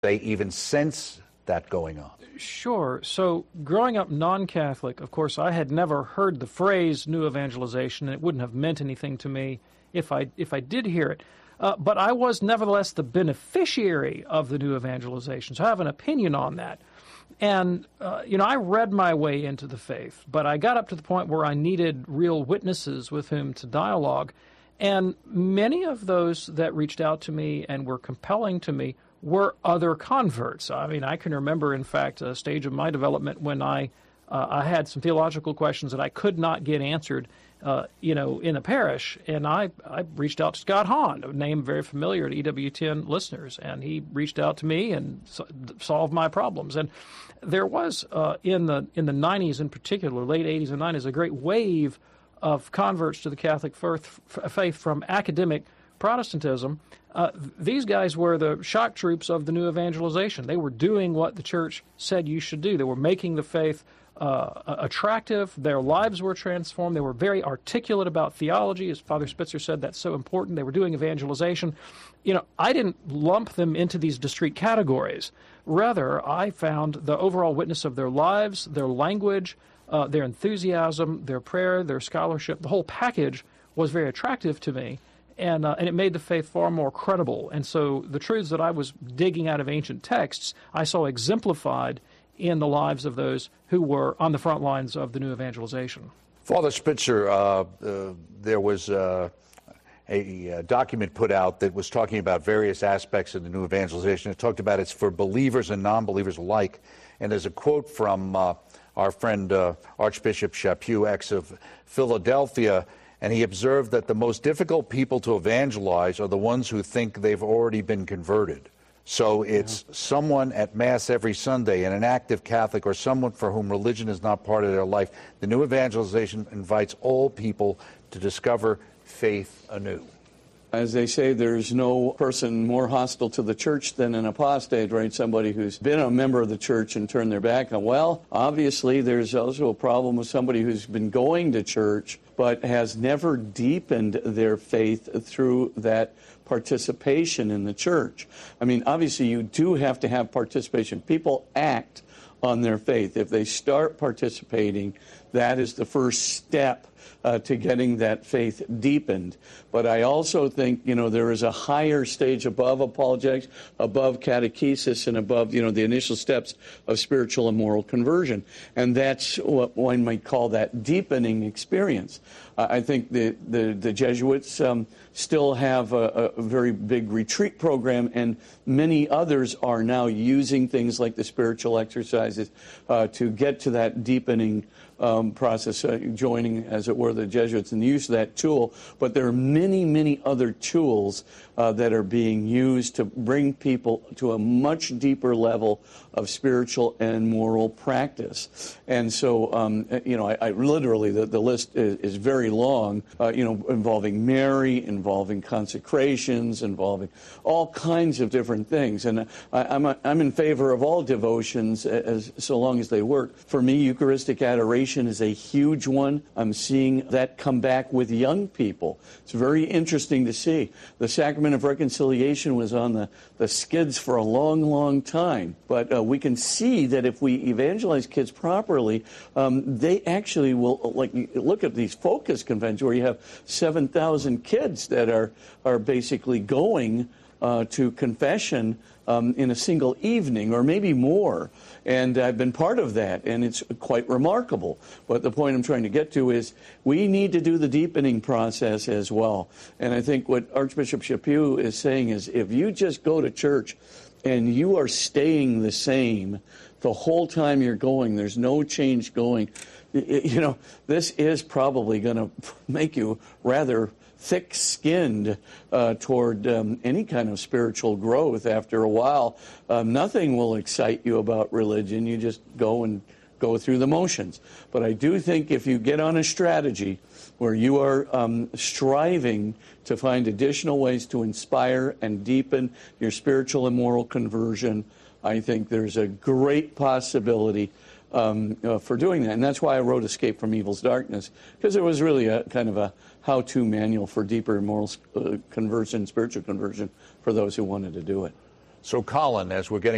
they even sense that going on? Sure. So growing up non-Catholic, of course, I had never heard the phrase new evangelization, and it wouldn't have meant anything to me if I did hear it. But I was nevertheless the beneficiary of the new evangelization, so I have an opinion on that. And, I read my way into the faith, but I got up to the point where I needed real witnesses with whom to dialogue. And many of those that reached out to me and were compelling to me were other converts. I mean, I can remember, in fact, a stage of my development when I had some theological questions that I could not get answered, in the parish. And I reached out to Scott Hahn, a name very familiar to EWTN listeners, and he reached out to me and solved my problems. And there was, in the 90s in particular, late 80s and 90s, a great wave of converts to the Catholic faith from academic Protestantism. These guys were the shock troops of the new evangelization. They were doing what the church said you should do. They were making the faith attractive. Their lives were transformed. They were very articulate about theology. As Father Spitzer said, that's so important. They were doing evangelization. I didn't lump them into these discrete categories. Rather, I found the overall witness of their lives, their language, their enthusiasm, their prayer, their scholarship, the whole package was very attractive to me. And it made the faith far more credible. And so the truths that I was digging out of ancient texts, I saw exemplified in the lives of those who were on the front lines of the new evangelization. Father Spitzer, there was a document put out that was talking about various aspects of the new evangelization. It talked about it's for believers and non-believers alike. And there's a quote from our friend Archbishop Chaput, ex of Philadelphia, and he observed that the most difficult people to evangelize are the ones who think they've already been converted. So it's someone at Mass every Sunday, and an active Catholic, or someone for whom religion is not part of their life. The new evangelization invites all people to discover faith anew. As they say, there's no person more hostile to the church than an apostate, right? Somebody who's been a member of the church and turned their back on. Well, obviously, there's also a problem with somebody who's been going to church but has never deepened their faith through that participation in the church. I mean, obviously, you do have to have participation. People act on their faith. If they start participating, that is the first step to getting that faith deepened. But I also think, there is a higher stage above apologetics, above catechesis, and above, the initial steps of spiritual and moral conversion. And that's what one might call that deepening experience. I think the Jesuits still have a very big retreat program, and many others are now using things like the spiritual exercises to get to that deepening process, joining, as it were, the Jesuits in the use of that tool. But there are many, many other tools that are being used to bring people to a much deeper level of spiritual and moral practice. And so, I literally, the list is very long, involving Mary, involving consecrations, involving all kinds of different things. And I'm in favor of all devotions so long as they work. For me, Eucharistic adoration is a huge one. I'm seeing that come back with young people. It's very interesting to see. The Sacrament of Reconciliation was on the skids for a long, long time. But we can see that if we evangelize kids properly, they actually will, look at these focus conventions where you have 7,000 kids that are basically going to confession in a single evening, or maybe more. And I've been part of that, and it's quite remarkable. But the point I'm trying to get to is we need to do the deepening process as well. And I think what Archbishop Chaput is saying is if you just go to church and you are staying the same the whole time you're going, there's no change going, this is probably going to make you rather thick-skinned toward any kind of spiritual growth. After a while, nothing will excite you about religion. You just go through the motions. But I do think if you get on a strategy where you are striving to find additional ways to inspire and deepen your spiritual and moral conversion, I think there's a great possibility for doing that. And that's why I wrote Escape from Evil's Darkness, because it was really a kind of a how-to manual for deeper moral conversion, spiritual conversion, for those who wanted to do it. So, Colin, as we're getting